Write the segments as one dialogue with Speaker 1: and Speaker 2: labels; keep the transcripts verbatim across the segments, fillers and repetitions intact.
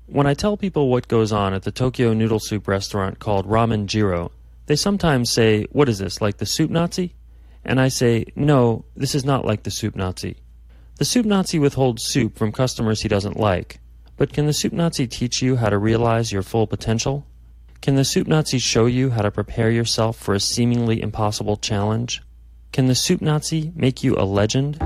Speaker 1: When I tell people what goes on at the Tokyo noodle soup restaurant called Ramen Jiro, they sometimes say, "What is this, like the soup Nazi?" And I say, "No, this is not like the soup Nazi." The soup Nazi withholds soup from customers he doesn't like. But can the soup Nazi teach you how to realize your full potential? Can the soup Nazi show you how to prepare yourself for a seemingly impossible challenge? Can the soup Nazi make you a legend?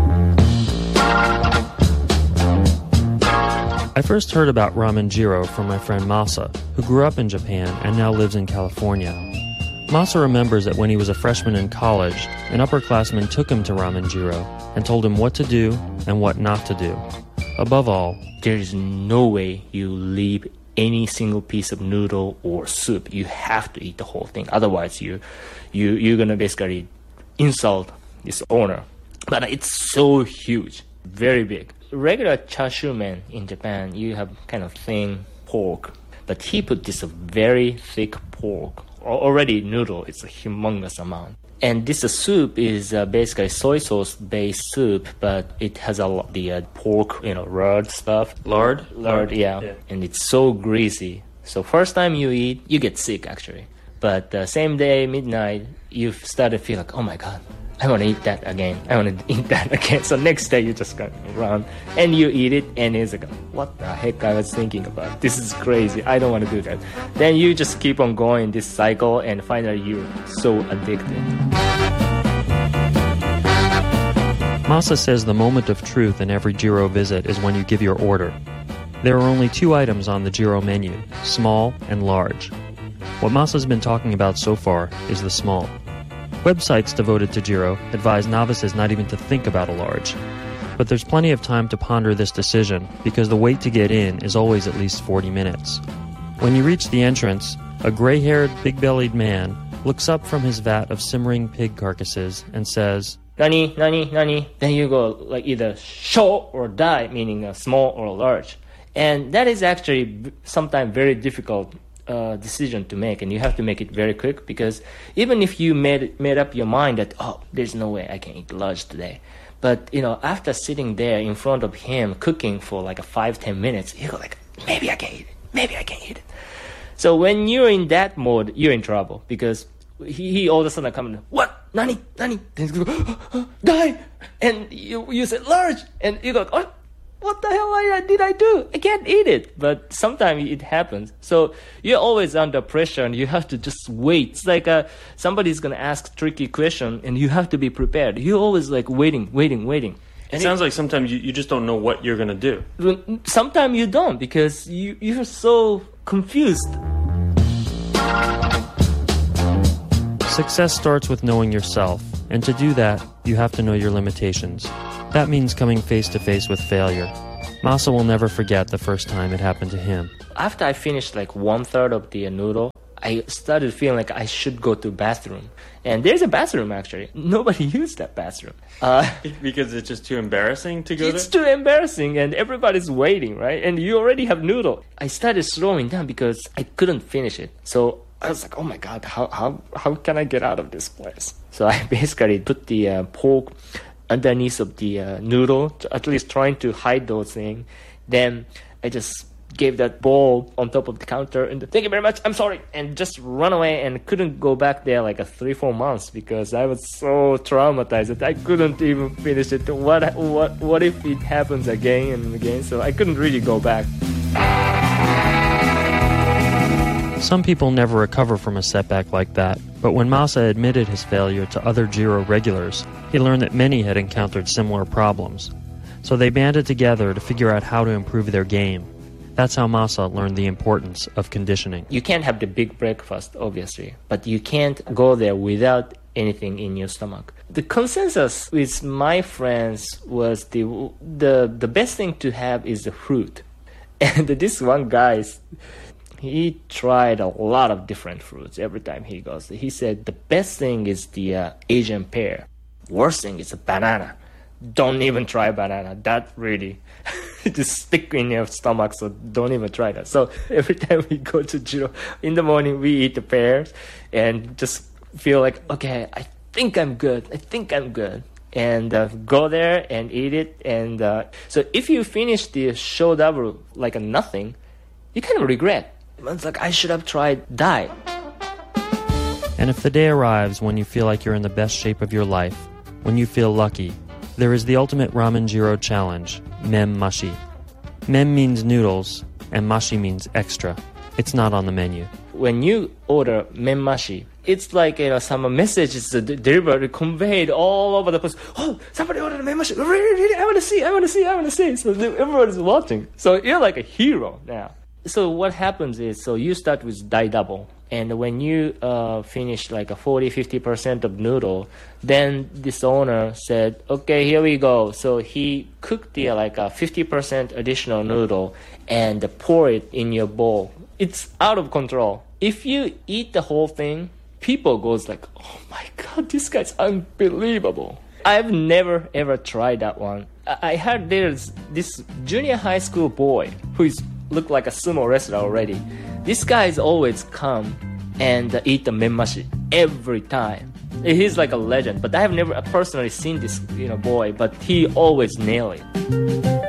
Speaker 1: I first heard about Ramen Jiro from my friend Masa, who grew up in Japan and now lives in California. Masa remembers that when he was a freshman in college, an upperclassman took him to Ramen Jiro and told him what to do and what not to do. Above all,
Speaker 2: there is no way you leave any single piece of noodle or soup. You have to eat the whole thing. Otherwise, you, you, you're going to basically insult this owner. But it's so huge, very big. Regular chashu men in Japan, you have kind of thin pork. But he put this very thick pork. Already noodle, it's a humongous amount. And this uh, soup is uh, basically soy sauce based soup, but it has a lot the uh, pork, you know, lard stuff.
Speaker 1: Lard?
Speaker 2: Lard, yeah. yeah. And it's so greasy. So first time you eat, you get sick actually. But uh, same day, midnight, you start to feel like, oh my God, I want to eat that again. I want to eat that again. So next day you just go around and you eat it and it's like, what the heck I was thinking about? This is crazy. I don't want to do that. Then you just keep on going this cycle and finally you're so addicted.
Speaker 1: Masa says the moment of truth in every Jiro visit is when you give your order. There are only two items on the Jiro menu, small and large. What Masa's been talking about so far is the small. Websites devoted to Jiro advise novices not even to think about a large. But there's plenty of time to ponder this decision because the wait to get in is always at least forty minutes. When you reach the entrance, a gray-haired, big-bellied man looks up from his vat of simmering pig carcasses and says,
Speaker 2: Nani, nani, nani. Then you go like either sho or dai, meaning a small or large. And that is actually sometimes very difficult Uh, decision to make, and you have to make it very quick because even if you made made up your mind that oh there's no way I can eat large today, but you know after sitting there in front of him cooking for like a five ten minutes you go like maybe I can eat it, maybe I can eat it. So when you're in that mode you're in trouble because he, he all of a sudden come in, what nani nani, then you go die, and you you said large and you go oh what the hell did I do? I can't eat it. But sometimes it happens. So you're always under pressure and you have to just wait. It's like uh, somebody's going to ask a tricky question and you have to be prepared. You're always like waiting, waiting, waiting.
Speaker 1: And it sounds it, like sometimes you, you just don't know what you're going to do.
Speaker 2: Sometimes you don't because you, you're so confused.
Speaker 1: Success starts with knowing yourself. And to do that, you have to know your limitations. That means coming face-to-face with failure. Masa will never forget the first time it happened to him.
Speaker 2: After I finished like one-third of the noodle, I started feeling like I should go to bathroom. And there's a bathroom, actually. Nobody used that bathroom. Uh,
Speaker 1: because it's just too embarrassing to go
Speaker 2: it's
Speaker 1: there?
Speaker 2: It's too embarrassing, and everybody's waiting, right? And you already have noodle. I started slowing down because I couldn't finish it. So I was like, oh my God, how how how can I get out of this place? So I basically put the uh, pork underneath of the uh, noodle, at least trying to hide those things. Then I just gave that bowl on top of the counter and thank you very much, I'm sorry, and just run away and couldn't go back there like a three, four months because I was so traumatized that I couldn't even finish it. What what what if it happens again and again? So I couldn't really go back.
Speaker 1: Some people never recover from a setback like that, but when Masa admitted his failure to other Jiro regulars, he learned that many had encountered similar problems. So they banded together to figure out how to improve their game. That's how Masa learned the importance of conditioning.
Speaker 2: You can't have the big breakfast, obviously, but you can't go there without anything in your stomach. The consensus with my friends was the the the best thing to have is the fruit. And this one guy, he tried a lot of different fruits every time he goes. He said the best thing is the uh, Asian pear. Worst thing is a banana. Don't even try banana. That really just stick in your stomach, so don't even try that. So every time we go to Jiro, in the morning we eat the pears and just feel like, okay, I think I'm good. I think I'm good. And uh, go there and eat it. And uh, so if you finish the shodabu like a nothing, you kind of regret. It's like, I should have tried dai.
Speaker 1: And if the day arrives when you feel like you're in the best shape of your life, when you feel lucky, there is the ultimate Ramen Jiro challenge, Mem Mashi. Mem means noodles, and mashi means extra. It's not on the menu.
Speaker 2: When you order menmashi, it's like, you know, some message is delivered, conveyed all over the place. Oh, somebody ordered menmashi. Really, really, I want to see, I want to see, I want to see. So everybody's watching. So you're like a hero now. So what happens is, so you start with dai double. And when you uh, finish like a forty, fifty percent of noodle, then this owner said, okay, here we go. So he cooked the like a fifty percent additional noodle and pour it in your bowl. It's out of control. If you eat the whole thing, people goes like, oh my God, this guy's unbelievable. I've never ever tried that one. I heard there's this junior high school boy who is looked like a sumo wrestler already. This guy's always come and uh, eat the menmashi every time. He's like a legend, but I have never personally seen this, you know, boy, but he always nail it.